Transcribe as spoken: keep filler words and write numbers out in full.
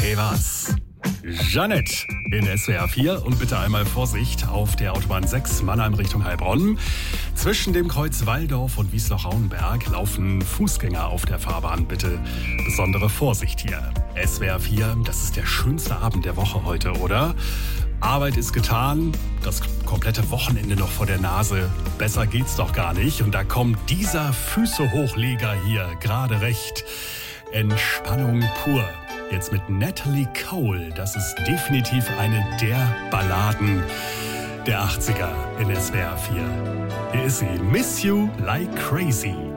Hey was? Jeanette in S W R vier und bitte einmal Vorsicht auf der Autobahn sechs Mannheim Richtung Heilbronn. Zwischen dem Kreuz Walldorf und Wiesloch-Rauenberg laufen Fußgänger auf der Fahrbahn. Bitte besondere Vorsicht hier. S W R vier, das ist der schönste Abend der Woche heute, oder? Arbeit ist getan, das komplette Wochenende noch vor der Nase. Besser geht's doch gar nicht. Und da kommt dieser Füße-Hochleger hier gerade recht. Entspannung pur. Jetzt mit Natalie Cole. Das ist definitiv eine der Balladen der achtziger in S W R vier. Hier ist sie. Miss You Like Crazy.